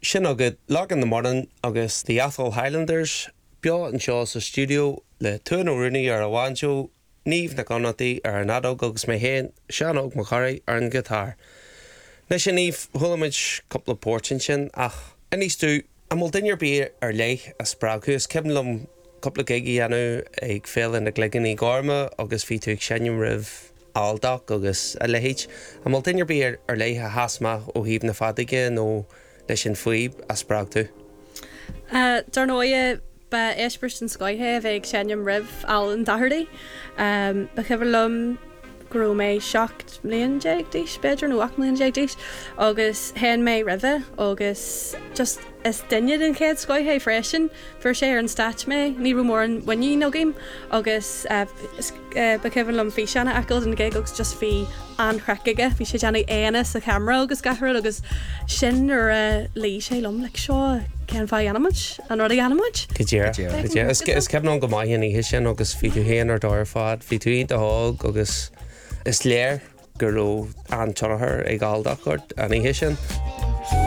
sin agad lag in the morning agus the Athol Highlanders beo an seo sa studio le Tuan Rooney ar a bhainjo Níomh na Conatí ar an adog agus mé héin Sean Og Macari ar an guitar. Nes sin Níomh thulamid couple of portin sin ach aníostú amol dinnear bí ar leith a spráchús cebnlum couple of gigi anu ag féil in na gleganí gorma agus fi tú ag senim rih aldach agus a lehéit amol dinnear bí ar leith a hasma ó híb na fadige nó leis sin fuib a spráchtú. Darnoie ba Eshbert an Skyhe ag senim rih Alan Dahardy. Ba cyfrlum gro mé 7 mblion déagdís beidir nó 8 mblion déagdís agus hen mé rih agus just is dunne den chéad scoithe freisin for sé ar an stat mé ní mór an waní nó game agus ba cyfrlum fi seanna acil an gig agus just fi anchreaige fi sé deanna aana sa camera agus gahar agus sin ar lí sé lom le seo Ken fá animate an rud animate? Is cebn an go maithíon í sin agus fi tú héan ar dáir fad fi tú a hág agus is léir gur an tuathir ag gáildach an í sin